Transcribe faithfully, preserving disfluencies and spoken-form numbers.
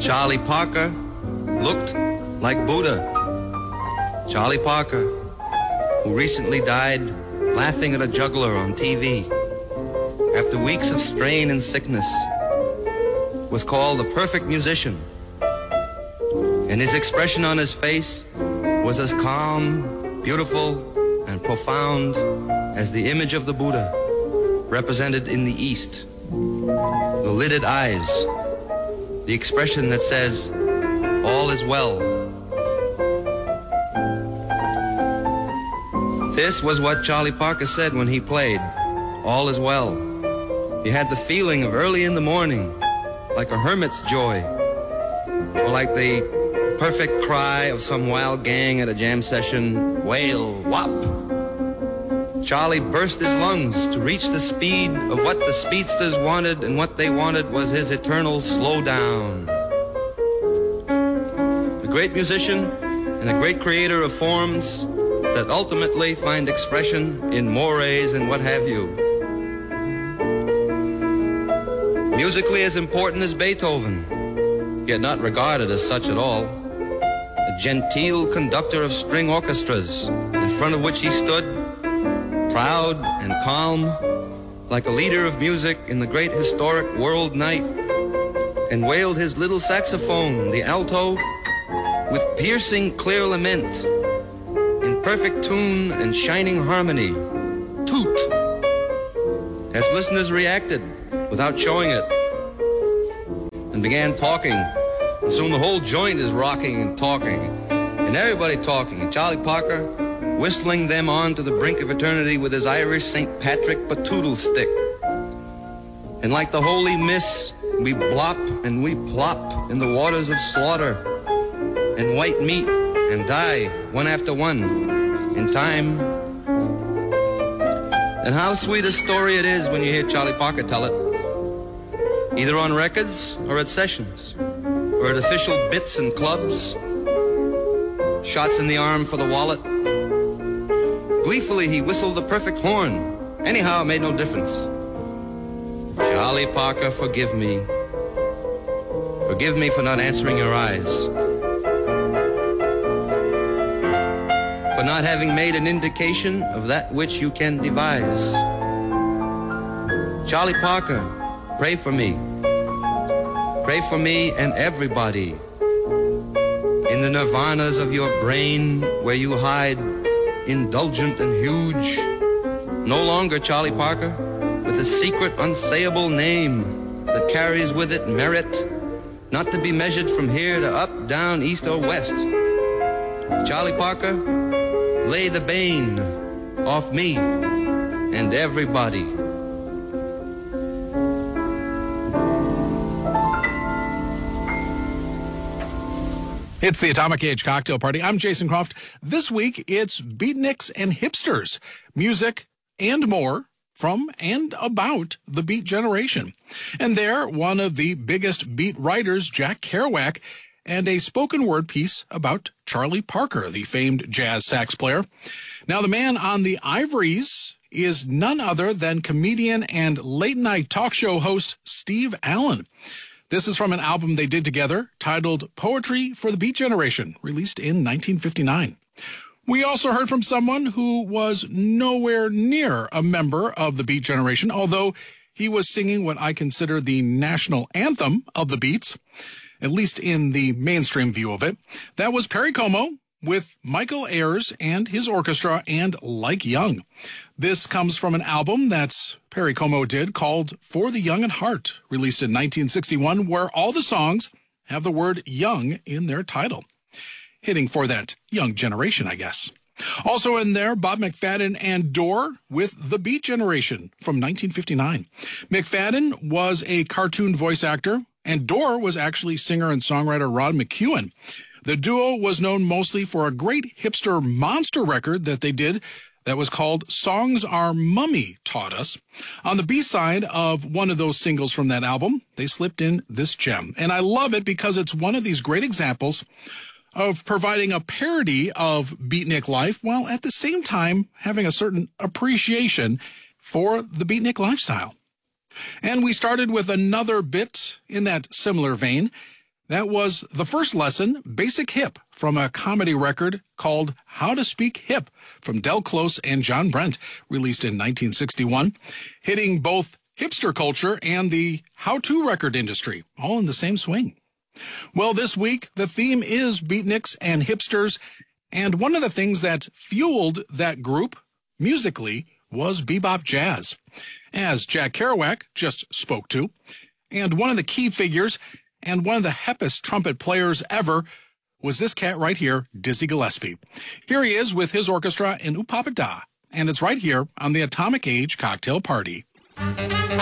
Charlie Parker looked like Buddha. Charlie Parker, who recently died laughing at a juggler on T V after weeks of strain and sickness, was called the perfect musician. And his expression on his face was as calm, beautiful, and profound as the image of the Buddha represented in the East. The lidded eyes, the expression that says, all is well. This was what Charlie Parker said when he played, all is well. You had the feeling of early in the morning, like a hermit's joy, or like the perfect cry of some wild gang at a jam session, wail, whop. Charlie burst his lungs to reach the speed of what the speedsters wanted, and what they wanted was his eternal slow down. A great musician and a great creator of forms that ultimately find expression in mores and what have you. Musically as important as Beethoven, yet not regarded as such at all. A genteel conductor of string orchestras, in front of which he stood, proud and calm, like a leader of music in the great historic world night, and wailed his little saxophone, the alto, with piercing clear lament, in perfect tune and shining harmony, toot, as listeners reacted without showing it, and began talking, and soon the whole joint is rocking and talking, and everybody talking, and Charlie Parker whistling them on to the brink of eternity with his Irish Saint Patrick patoodle stick. And like the holy miss, we blop and we plop in the waters of slaughter and white meat and die one after one in time. And how sweet a story it is when you hear Charlie Parker tell it, either on records or at sessions or at official bits and clubs, shots in the arm for the wallet. Gleefully, he whistled the perfect horn. Anyhow, it made no difference. Charlie Parker, forgive me. Forgive me for not answering your eyes. For not having made an indication of that which you can devise. Charlie Parker, pray for me. Pray for me and everybody. In the nirvanas of your brain where you hide, indulgent and huge, no longer Charlie Parker, with a secret unsayable name that carries with it merit, not to be measured from here to up, down, east or west. Charlie Parker, lay the bane off me and everybody. It's the Atomic Age Cocktail Party. I'm Jason Croft. This week, it's beatniks and hipsters, music and more from and about the Beat Generation. And there, one of the biggest beat writers, Jack Kerouac, and a spoken word piece about Charlie Parker, the famed jazz sax player. Now, the man on the ivories is none other than comedian and late-night talk show host Steve Allen. This is from an album they did together titled Poetry for the Beat Generation, released in nineteen fifty-nine. We also heard from someone who was nowhere near a member of the Beat Generation, although he was singing what I consider the national anthem of the Beats, at least in the mainstream view of it. That was Perry Como with Michael Ayers and his orchestra and Like Young. This comes from an album that Perry Como did called For the Young at Heart, released in nineteen sixty-one, where all the songs have the word young in their title. Hitting for that young generation, I guess. Also in there, Bob McFadden and Dorr with The Beat Generation from nineteen fifty-nine. McFadden was a cartoon voice actor, and Dorr was actually singer and songwriter Rod McEwen. The duo was known mostly for a great hipster monster record that they did that was called Songs Our Mummy Taught Us. On the B-side of one of those singles from that album, they slipped in this gem. And I love it because it's one of these great examples of providing a parody of beatnik life while at the same time having a certain appreciation for the beatnik lifestyle. And we started with another bit in that similar vein. That was the first lesson, Basic Hip, from a comedy record called How to Speak Hip from Del Close and John Brent, released in nineteen sixty-one, hitting both hipster culture and the how-to record industry, all in the same swing. Well, this week, the theme is beatniks and hipsters, and one of the things that fueled that group musically was bebop jazz, as Jack Kerouac just spoke to, and one of the key figures and one of the hippest trumpet players ever was this cat right here, Dizzy Gillespie. Here he is with his orchestra in Ooh Papa Da, and it's right here on the Atomic Age Cocktail Party.